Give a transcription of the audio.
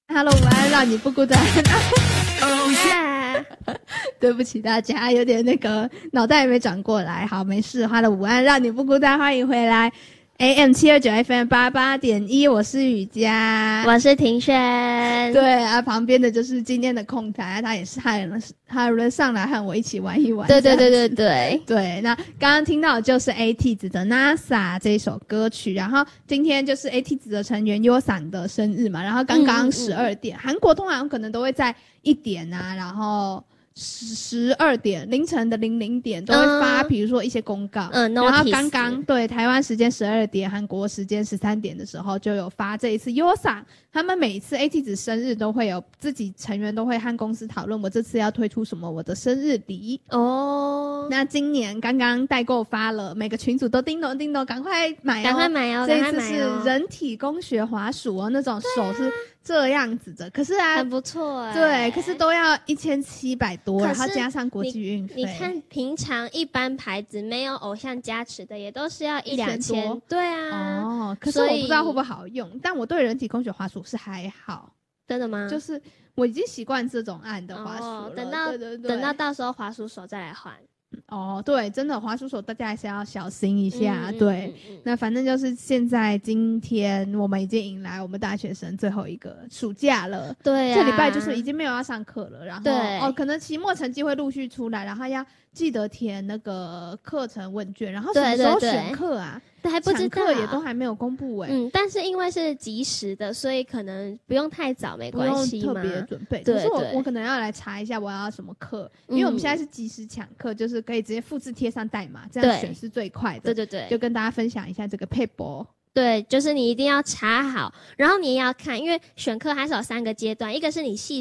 Hello， 午安，让你不孤单。 Oh yeah 对不起大家，有点那个脑袋也没转过来。好，没事。Hello， 午安，让你不孤单，欢迎回来。AM 729 FM 88.1，我是雨佳， 我是庭轩。 对啊，旁边的就是今天的控台，他也是他人上来和我一起玩一玩。 对对对对对对。那刚刚听到的就是 AT 子的 NASA 这一首歌曲，然后今天就是 AT 子的成员 Yosan 的生日嘛，然后刚刚12点，韩国通常可能都会在1点啊，然后12点凌晨的00点都会发比如说一些公告，然后刚刚对台湾时间12点韩国时间13点的时候就有发这一次 Yosan 他们每一次 AT 子生日都会有自己成员都会和公司讨论我这次要推出什么我的生日礼哦。那今年刚刚代购发了，每个群组都叮咚叮咚赶快买哦， 赶快买哦， 这一次是人体工学滑鼠哦，那种手是这样子的，可是啊很不错欸， 对，可是都要1700多，然后加上国际运费。 你看平常一般牌子没有偶像加持的也都是要1-2千，对啊。 哦，可是我不知道会不会好用，但我对人体工学滑鼠是还好。 真的吗？ 就是我已经习惯这种按的滑鼠了， 等到时候滑鼠手再来换。 哦，对，真的滑鼠手大家还是要小心一下，对。那反正就是现在今天我们已经迎来我们大学生最后一个暑假了， 对啊， 这礼拜就是已经没有要上课了，然后可能期末成绩会陆续出来，然后要记得填那个课程问卷，然后什么时候选课啊？ 对，还不知道， 课也都还没有公布但是因为是即时的，所以可能不用太早，没关系嘛， 不用特别准备。 对， 可是我可能要来查一下我要什么课，因为我们现在是即时抢课，就是可以直接复制贴上代码，这样选是最快的。 对对对， 就跟大家分享一下这个配博。 对，就是你一定要查好，然后你也要看，因为选课还是有3个阶段，一个是你系